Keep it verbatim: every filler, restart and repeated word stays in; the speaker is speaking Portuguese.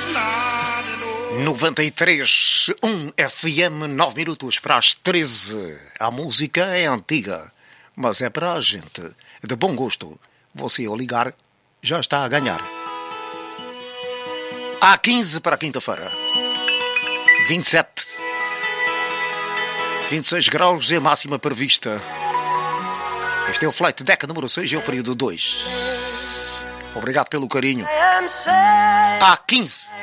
noventa e três ponto um F M, nove minutos para as treze. A música é antiga, mas é para a gente de bom gosto. Você ao ligar já está a ganhar. Há quinze para quinta-feira. vinte e sete. vinte e seis graus é a máxima prevista. Este é o Flight Deck número seis, é o período dois. Obrigado pelo carinho. Há quinze.